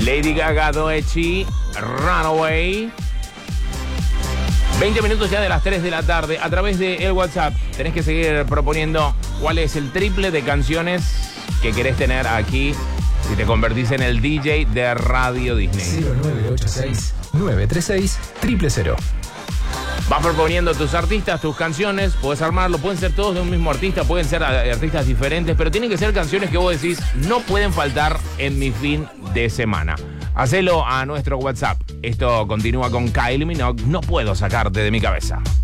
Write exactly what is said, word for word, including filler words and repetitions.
Lady Gaga, Doechii, Runaway. veinte minutos ya de las tres de la tarde. A través de el WhatsApp tenés que seguir proponiendo cuál es el triple de canciones que querés tener aquí si te convertís en el D J de Radio Disney. cero nueve ocho seis, nueve tres seis, cero cero cero. Vas proponiendo tus artistas, tus canciones, podés armarlo, pueden ser todos de un mismo artista, pueden ser artistas diferentes, pero tienen que ser canciones que vos decís no pueden faltar en mi fin de semana. Hacelo a nuestro WhatsApp. Esto continúa con Kylie Minogue, No Puedo Sacarte de Mi Cabeza.